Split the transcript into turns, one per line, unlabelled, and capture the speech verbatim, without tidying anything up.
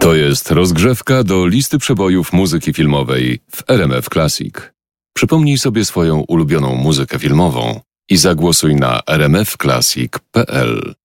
To jest rozgrzewka do listy przebojów muzyki filmowej w R M F Classic. Przypomnij sobie swoją ulubioną muzykę filmową i zagłosuj na r m f classic kropka p l.